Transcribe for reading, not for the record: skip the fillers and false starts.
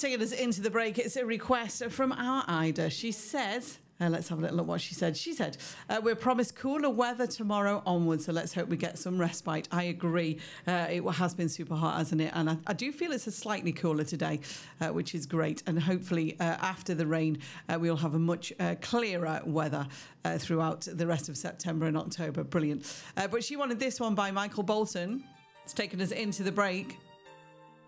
taking us into the break, it's a request from our Ida. She says, let's have a little look what she said. She said, we're promised cooler weather tomorrow onwards, so let's hope we get some respite. I agree. It has been super hot, hasn't it? And I do feel it's a slightly cooler today, which is great. And hopefully after the rain, we'll have a much clearer weather throughout the rest of September and October. Brilliant. But she wanted this one by Michael Bolton. It's taken us into the break.